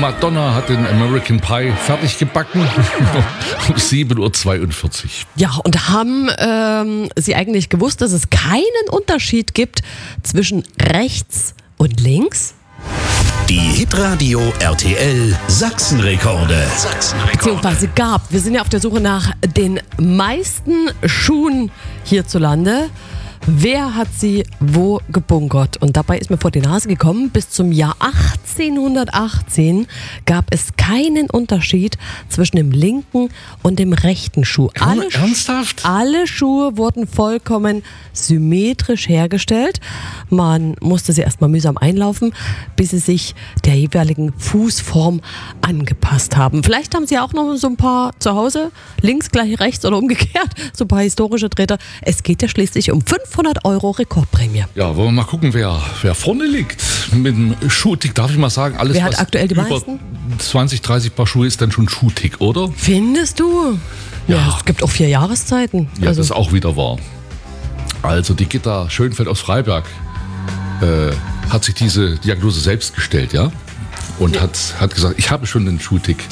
Madonna hat den American Pie fertig gebacken um 7.42 Uhr. Ja, und haben Sie eigentlich gewusst, dass es keinen Unterschied gibt zwischen rechts und links? Die Hitradio RTL Sachsenrekorde. Beziehungsweise gab. Wir sind ja auf der Suche nach den meisten Schuhen hierzulande. Wer hat sie wo gebunkert? Und dabei ist mir vor die Nase gekommen, bis zum Jahr 1818 gab es keinen Unterschied zwischen dem linken und dem rechten Schuh. Ernsthaft? Alle Schuhe wurden vollkommen symmetrisch hergestellt. Man musste sie erstmal mühsam einlaufen, bis sie sich der jeweiligen Fußform angepasst haben. Vielleicht haben Sie auch noch so ein paar zu Hause, links gleich rechts oder umgekehrt, so ein paar historische Treter. Es geht ja schließlich um 500 € Rekordprämie. Ja, wollen wir mal gucken, wer vorne liegt. Mit dem Schuhtick, darf ich mal sagen, alles Wer hat was aktuell die über meisten? 20, 30 Paar Schuhe ist dann schon Schuhtick, oder? Findest du? Ja, es gibt auch 4 Jahreszeiten. Ja, das ist auch wieder wahr. Also die Gitta Schönfeld aus Freiberg hat sich diese Diagnose selbst gestellt, ja? Und hat gesagt, ich habe schon den Schuhtick.